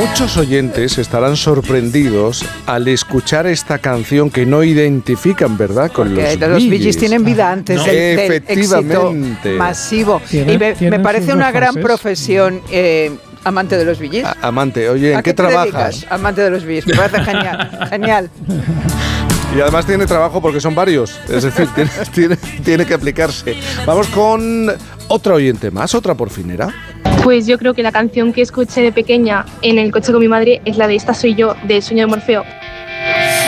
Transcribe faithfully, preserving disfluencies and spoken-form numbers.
Muchos oyentes estarán sorprendidos al escuchar esta canción que no identifican, ¿verdad? Con Porque los los Bee Bee Gees Gees. tienen vida antes No. del, del Efectivamente. éxito masivo. Tienen- y me, me tienen parece sus una dos gran fases. profesión, eh, amante de los Bee Gees. A- Amante, oye, ¿en ¿A qué, qué te trabajas? dedicas? Amante de los Bee Gees. Me parece genial. Genial. Y además tiene trabajo porque son varios. Es decir, tiene, tiene, tiene que aplicarse. Vamos con otra oyente más, otra porfinera. Pues yo creo que la canción que escuché de pequeña en el coche con mi madre es la de Esta soy yo, de Sueño de Morfeo.